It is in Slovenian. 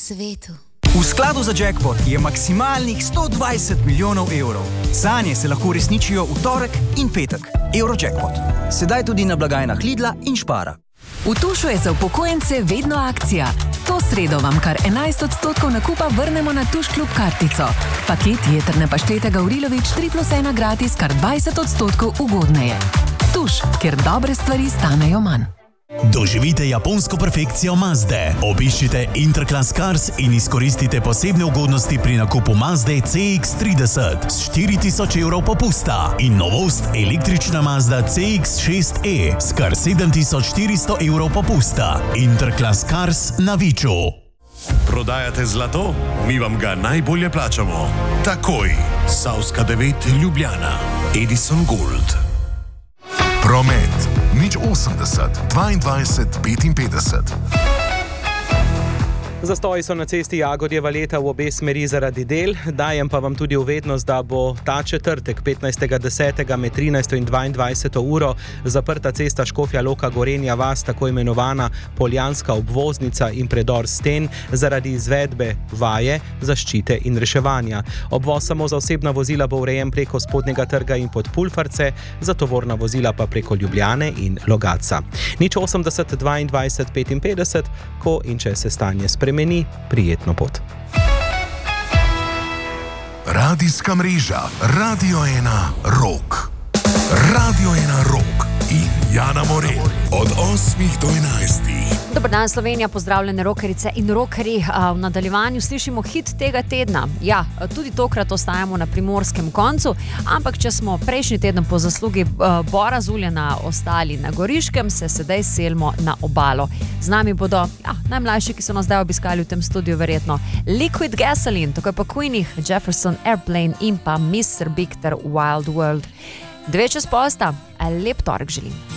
svetu. V skladu za jackpot je maksimalnih 120 milijonov evrov. Sanje se lahko resničijo v torek in petek. Eurojackpot. Sedaj tudi na blagajnah Lidla in Spara. V Tušu je za upokojence vedno akcija. To sredo vam kar 11% nakupa vrnemo na Tuš Klub kartico. Paket jetrne paštete Gavrilović 3+1 gratis kar 20% ugodneje. Tuš, kjer dobre stvari stanejo manj. Doživite japonsko perfekcijo Mazde. Obiščite Interclass Cars in izkoristite posebne ugodnosti pri nakupu Mazde CX-30 s 4000 evrov popusta in novost električna Mazda CX-6e s kar 7400 evrov popusta. Interclass Cars na Viču. Prodajate zlato? Mi vam ga najbolje plačamo. Takoj. Savska 9 Ljubljana. Edison Gold. Promet. 080 22 55. Zastoji so na cesti Jagodjeva Leta v obe smeri zaradi del, dajem pa vam tudi uvednost, da bo ta četrtek 15.10. med 13. in 22. uro zaprta cesta Škofja Loka Gorenja vas, tako imenovana Poljanska obvoznica in predor Sten, zaradi izvedbe vaje, zaščite in reševanja. Obvoz samo za osebna vozila bo urejen preko Spodnjega trga in pod Pulfarce, za tovorna vozila pa preko Ljubljane in Logatca. 080 22 55, ko in če se stanje spremeni, prijetno pot. Radijska mreža Radio 1 Rock. Radio 1 Rock in Jana Morel od 8 do 11. Dobar dan, Slovenija, pozdravljene rokerice in rokeri. V nadaljevanju slišimo hit tega tedna. Ja, tudi tokrat ostajamo na primorskem koncu, ampak če smo prejšnji teden po zaslugi Bora Zuljana ostali na Goriškem, se sedaj selimo na obalo. Z nami bodo najmlajši, ki so nas zdaj obiskali v tem studiu, verjetno Liquid Gasoline, tako je pa Queenie, Jefferson Airplane in pa Mr. Big ter Wild World. 2 čez posta, lep torek želim.